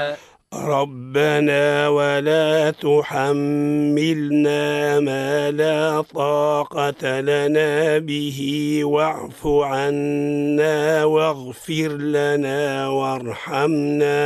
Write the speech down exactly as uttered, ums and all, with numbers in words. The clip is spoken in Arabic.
ربنا ولا تحملنا ما لا طاقة لنا به واعف عنا واغفر لنا وارحمنا